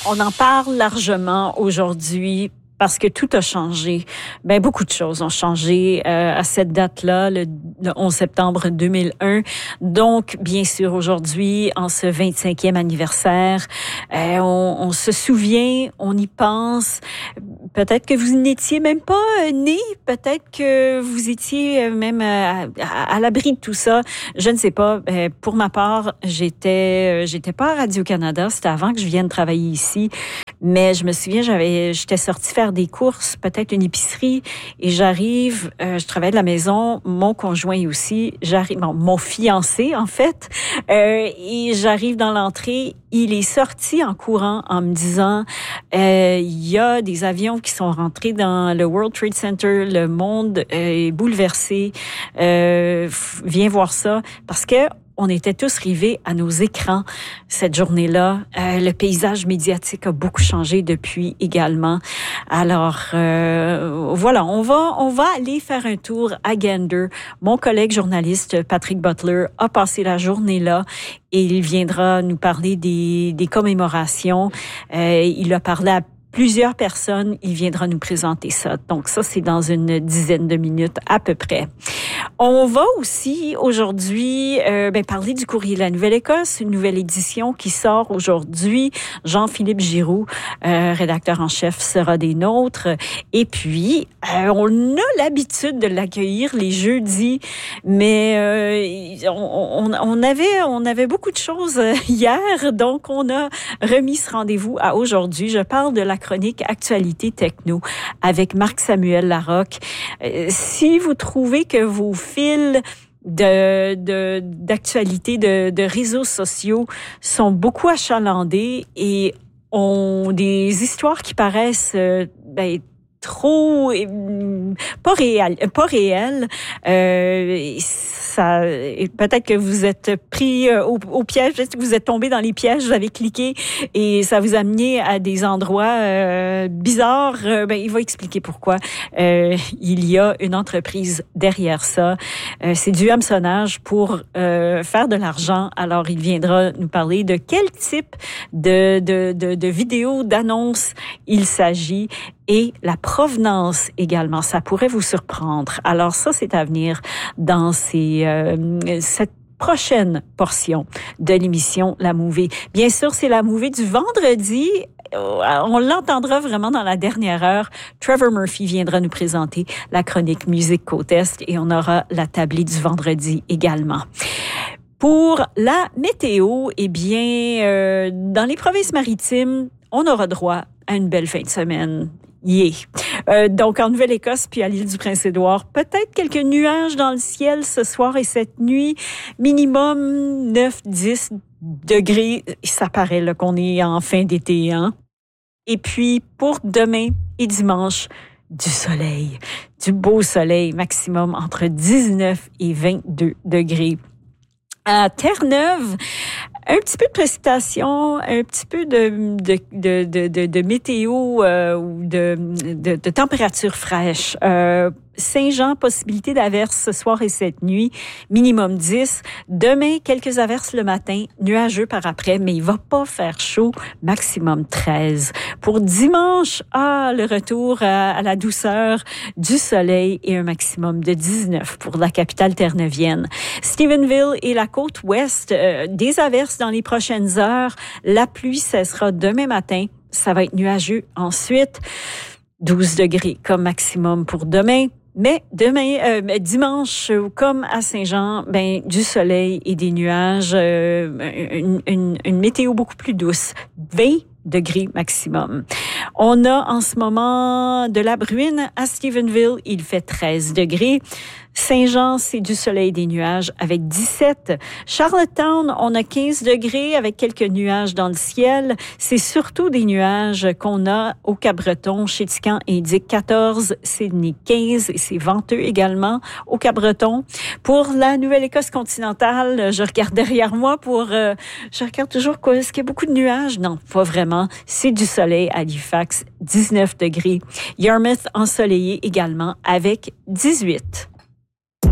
On en parle largement aujourd'hui parce que tout a changé. Ben beaucoup de choses ont changé à cette date-là, le 11 septembre 2001. Donc, bien sûr, aujourd'hui, en ce 25e anniversaire, on se souvient, on y pense. Peut-être que vous n'étiez même pas né, peut-être que vous étiez même à l'abri de tout ça. Je ne sais pas. Pour ma part, j'étais pas à Radio-Canada. C'était avant que je vienne travailler ici. Mais je me souviens, j'étais sortie faire des courses, peut-être une épicerie, et j'arrive, je travaille de la maison, mon conjoint aussi, mon fiancé en fait, et j'arrive dans l'entrée, il est sorti en courant en me disant, il y a des avions qui sont rentrés dans le World Trade Center, le monde est bouleversé, viens voir ça, parce que on était tous rivés à nos écrans cette journée-là. Le paysage médiatique a beaucoup changé depuis également. Alors, voilà, on va aller faire un tour à Gander. Mon collègue journaliste Patrick Butler a passé la journée là et il viendra nous parler des commémorations. Il a parlé à plusieurs personnes, il viendra nous présenter ça. Donc ça, c'est dans une dizaine de minutes à peu près. On va aussi aujourd'hui parler du Courrier de la Nouvelle-Écosse, une nouvelle édition qui sort aujourd'hui. Jean-Philippe Giroux, rédacteur en chef, sera des nôtres. Et puis, on a l'habitude de l'accueillir les jeudis, mais on avait beaucoup de choses hier, donc on a remis ce rendez-vous à aujourd'hui. Je parle de la chronique Actualité Techno avec Marc-Samuel Larocque. Si vous trouvez que vos fils d'actualité de réseaux sociaux sont beaucoup achalandés et ont des histoires qui paraissent trop pas réelles. Ça, peut-être que vous êtes pris au piège, peut-être que vous êtes tombé dans les pièges, vous avez cliqué et ça vous a amené à des endroits bizarres. Il va expliquer pourquoi. Il y a une entreprise derrière ça. C'est du hameçonnage pour faire de l'argent. Alors, il viendra nous parler de quel type de vidéos, d'annonces il s'agit et la provenance également. Ça pourrait vous surprendre. Alors ça, c'est à venir dans cette prochaine portion de l'émission La Mouvée. Bien sûr, c'est La Mouvée du vendredi. On l'entendra vraiment dans la dernière heure. Trevor Murphy viendra nous présenter la chronique Musique Côte-Est et on aura la tablée du vendredi également. Pour la météo, dans les provinces maritimes, on aura droit à une belle fin de semaine. Donc, en Nouvelle-Écosse, puis à l'île du Prince-Édouard, peut-être quelques nuages dans le ciel ce soir et cette nuit. Minimum 9-10 degrés. Ça paraît là, qu'on est en fin d'été. Hein? Et puis, pour demain et dimanche, du soleil. Du beau soleil, maximum entre 19 et 22 degrés. À Terre-Neuve, un petit peu de précipitation, un petit peu de météo ou de température fraîche. Saint-Jean, possibilité d'averses ce soir et cette nuit, minimum 10. Demain, quelques averses le matin, nuageux par après, mais il va pas faire chaud, maximum 13. Pour dimanche, le retour à la douceur du soleil et un maximum de 19 pour la capitale terre-neuvienne. Stephenville et la côte ouest, des averses dans les prochaines heures. La pluie cessera demain matin. Ça va être nuageux. Ensuite, 12 degrés comme maximum pour demain. Mais dimanche, comme à Saint-Jean, du soleil et des nuages, une météo beaucoup plus douce. 20 degrés maximum. On a en ce moment de la bruine à Stephenville. Il fait 13 degrés. Saint-Jean, c'est du soleil et des nuages avec 17. Charlottetown, on a 15 degrés avec quelques nuages dans le ciel. C'est surtout des nuages qu'on a au Cap-Breton. Chéticamp indique 14, Sydney 15 et c'est venteux également au Cap-Breton. Pour la Nouvelle-Écosse continentale, je regarde derrière moi je regarde toujours est-ce qu'il y a beaucoup de nuages? Non, pas vraiment. C'est du soleil à Halifax, 19 degrés. Yarmouth ensoleillé également avec 18.